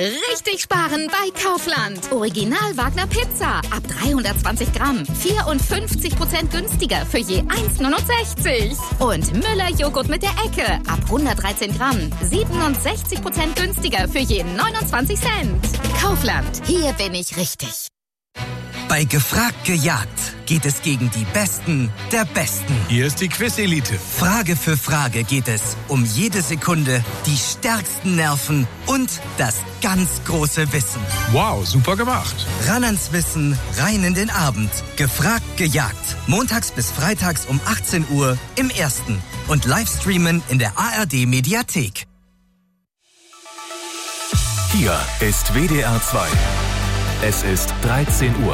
Richtig sparen bei Kaufland. Original Wagner Pizza ab 320 Gramm. 54% günstiger für je 1,69. Und Müller Joghurt mit der Ecke ab 113 Gramm. 67% günstiger für je 29 Cent. Kaufland, hier bin ich richtig. Bei Gefragt gejagt geht es gegen die Besten der Besten. Hier ist die Quiz-Elite. Frage für Frage geht es um jede Sekunde, die stärksten Nerven und das ganz große Wissen. Wow, super gemacht. Ran ans Wissen, rein in den Abend. Gefragt gejagt. Montags bis freitags um 18 Uhr im Ersten. Und Livestreamen in der ARD-Mediathek. Hier ist WDR 2. Es ist 13 Uhr.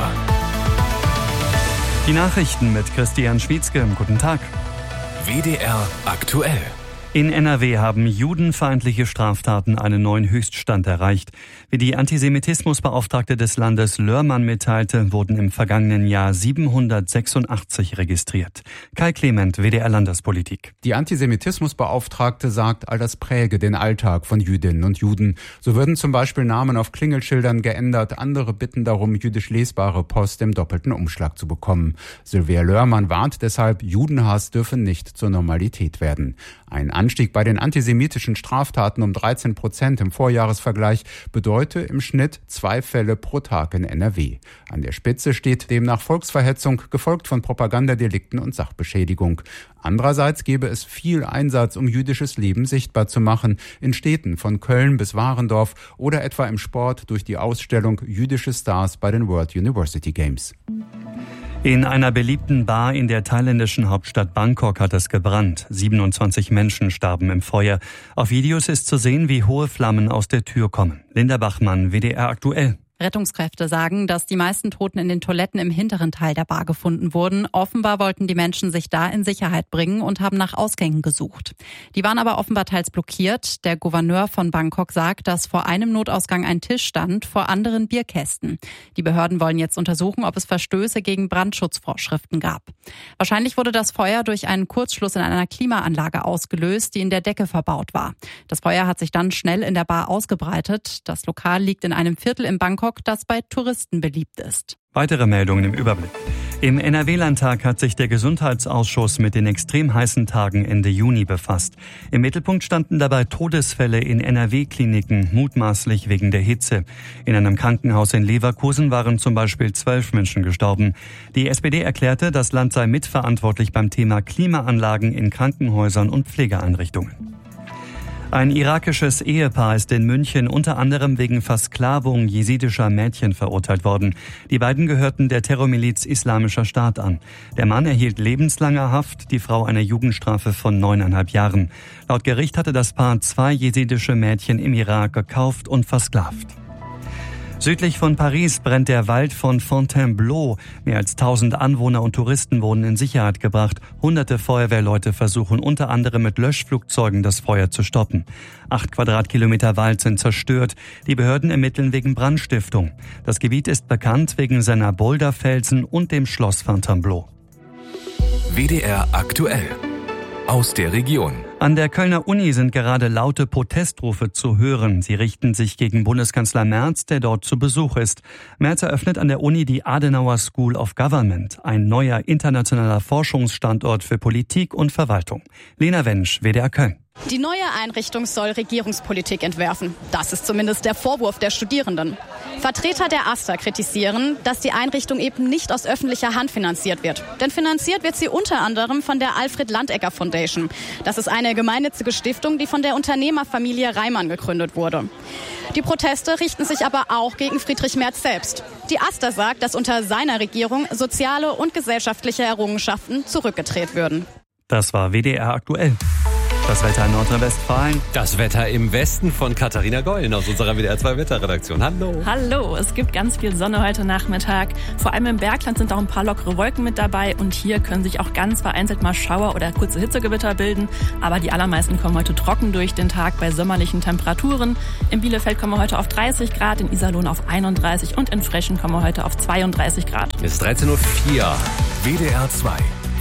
Die Nachrichten mit Christian Schwietzke. Guten Tag. WDR aktuell. In NRW haben judenfeindliche Straftaten einen neuen Höchststand erreicht. Wie die Antisemitismusbeauftragte des Landes Lörmann mitteilte, wurden im vergangenen Jahr 786 registriert. Kai Clement, WDR Landespolitik. Die Antisemitismusbeauftragte sagt, all das präge den Alltag von Jüdinnen und Juden. So würden zum Beispiel Namen auf Klingelschildern geändert, andere bitten darum, jüdisch lesbare Post im doppelten Umschlag zu bekommen. Sylvia Lörmann warnt deshalb, Judenhass dürfe nicht zur Normalität werden. Ein Anstieg bei den antisemitischen Straftaten um 13% im Vorjahresvergleich bedeute im Schnitt 2 Fälle pro Tag in NRW. An der Spitze steht demnach Volksverhetzung, gefolgt von Propagandadelikten und Sachbeschädigung. Andererseits gäbe es viel Einsatz, um jüdisches Leben sichtbar zu machen, in Städten von Köln bis Warendorf oder etwa im Sport durch die Ausstellung Jüdische Stars bei den World University Games. In einer beliebten Bar in der thailändischen Hauptstadt Bangkok hat es gebrannt. 27 Menschen starben im Feuer. Auf Videos ist zu sehen, wie hohe Flammen aus der Tür kommen. Linda Bachmann, WDR aktuell. Rettungskräfte sagen, dass die meisten Toten in den Toiletten im hinteren Teil der Bar gefunden wurden. Offenbar wollten die Menschen sich da in Sicherheit bringen und haben nach Ausgängen gesucht. Die waren aber offenbar teils blockiert. Der Gouverneur von Bangkok sagt, dass vor einem Notausgang ein Tisch stand, vor anderen Bierkästen. Die Behörden wollen jetzt untersuchen, ob es Verstöße gegen Brandschutzvorschriften gab. Wahrscheinlich wurde das Feuer durch einen Kurzschluss in einer Klimaanlage ausgelöst, die in der Decke verbaut war. Das Feuer hat sich dann schnell in der Bar ausgebreitet. Das Lokal liegt in einem Viertel in Bangkok, das bei Touristen beliebt ist. Weitere Meldungen im Überblick. Im NRW-Landtag hat sich der Gesundheitsausschuss mit den extrem heißen Tagen Ende Juni befasst. Im Mittelpunkt standen dabei Todesfälle in NRW-Kliniken, mutmaßlich wegen der Hitze. In einem Krankenhaus in Leverkusen waren zum Beispiel 12 Menschen gestorben. Die SPD erklärte, das Land sei mitverantwortlich beim Thema Klimaanlagen in Krankenhäusern und Pflegeeinrichtungen. Ein irakisches Ehepaar ist in München unter anderem wegen Versklavung jesidischer Mädchen verurteilt worden. Die beiden gehörten der Terrormiliz Islamischer Staat an. Der Mann erhielt lebenslange Haft, die Frau eine Jugendstrafe von 9,5 Jahren. Laut Gericht hatte das Paar 2 jesidische Mädchen im Irak gekauft und versklavt. Südlich von Paris brennt der Wald von Fontainebleau. Mehr als 1000 Anwohner und Touristen wurden in Sicherheit gebracht. Hunderte Feuerwehrleute versuchen unter anderem mit Löschflugzeugen das Feuer zu stoppen. 8 Quadratkilometer Wald sind zerstört. Die Behörden ermitteln wegen Brandstiftung. Das Gebiet ist bekannt wegen seiner Boulderfelsen und dem Schloss Fontainebleau. WDR aktuell. Aus der Region. An der Kölner Uni sind gerade laute Protestrufe zu hören. Sie richten sich gegen Bundeskanzler Merz, der dort zu Besuch ist. Merz eröffnet an der Uni die Adenauer School of Government, ein neuer internationaler Forschungsstandort für Politik und Verwaltung. Lena Wensch, WDR Köln. Die neue Einrichtung soll Regierungspolitik entwerfen. Das ist zumindest der Vorwurf der Studierenden. Vertreter der AStA kritisieren, dass die Einrichtung eben nicht aus öffentlicher Hand finanziert wird. Denn finanziert wird sie unter anderem von der Alfred Landegger Foundation. Das ist eine gemeinnützige Stiftung, die von der Unternehmerfamilie Reimann gegründet wurde. Die Proteste richten sich aber auch gegen Friedrich Merz selbst. Die AStA sagt, dass unter seiner Regierung soziale und gesellschaftliche Errungenschaften zurückgedreht würden. Das war WDR aktuell. Das Wetter in Nordrhein-Westfalen. Das Wetter im Westen von Katharina Gollen aus unserer WDR 2 Wetterredaktion. Hallo. Hallo, es gibt ganz viel Sonne heute Nachmittag. Vor allem im Bergland sind auch ein paar lockere Wolken mit dabei und hier können sich auch ganz vereinzelt mal Schauer oder kurze Hitzegewitter bilden. Aber die allermeisten kommen heute trocken durch den Tag bei sommerlichen Temperaturen. In Bielefeld kommen wir heute auf 30 Grad, in Iserlohn auf 31 und in Frechen kommen wir heute auf 32 Grad. Es ist 13:04 Uhr. WDR 2.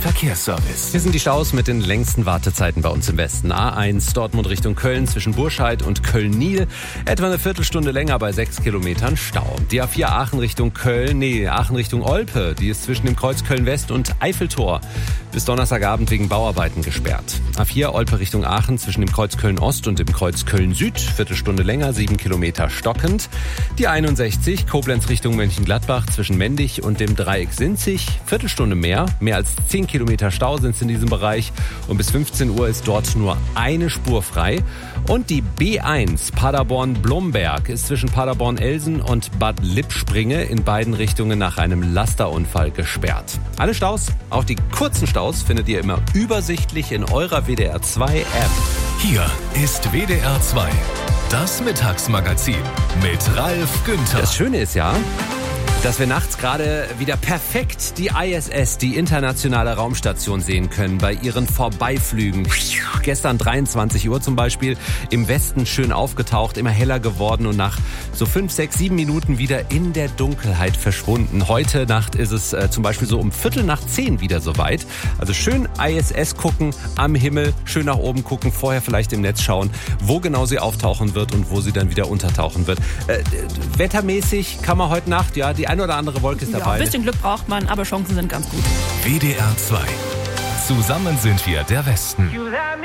Verkehrsservice. Hier sind die Staus mit den längsten Wartezeiten bei uns im Westen. A1 Dortmund Richtung Köln zwischen Burscheid und Köln-Niel. Etwa eine Viertelstunde länger bei 6 Kilometern Stau. Die A4 Aachen Richtung Aachen Richtung Olpe. Die ist zwischen dem Kreuz Köln-West und Eiffeltor bis Donnerstagabend wegen Bauarbeiten gesperrt. A4 Olpe Richtung Aachen zwischen dem Kreuz Köln-Ost und dem Kreuz Köln-Süd. Viertelstunde länger, 7 Kilometer stockend. Die 61 Koblenz Richtung Mönchengladbach zwischen Mendig und dem Dreieck Sinzig. Viertelstunde mehr als 10 Kilometer Stau sind es in diesem Bereich. Und bis 15 Uhr ist dort nur eine Spur frei. Und die B1 Paderborn-Blomberg ist zwischen Paderborn-Elsen und Bad Lippspringe in beiden Richtungen nach einem Lasterunfall gesperrt. Alle Staus, auch die kurzen Staus, findet ihr immer übersichtlich in eurer WDR 2 App. Hier ist WDR 2, das Mittagsmagazin mit Ralf Günther. Das Schöne ist ja, dass wir nachts gerade wieder perfekt die ISS, die internationale Raumstation, sehen können bei ihren Vorbeiflügen. Gestern 23 Uhr zum Beispiel im Westen schön aufgetaucht, immer heller geworden und nach so 5, 6, 7 Minuten wieder in der Dunkelheit verschwunden. Heute Nacht ist es zum Beispiel so um 9:15 wieder soweit. Also schön ISS gucken am Himmel, schön nach oben gucken, vorher vielleicht im Netz schauen, wo genau sie auftauchen wird und wo sie dann wieder untertauchen wird. Wettermäßig kann man heute Nacht, ja, die eine oder andere Wolke ist dabei. Ein bisschen Glück braucht man, aber Chancen sind ganz gut. WDR 2. Zusammen sind wir der Westen.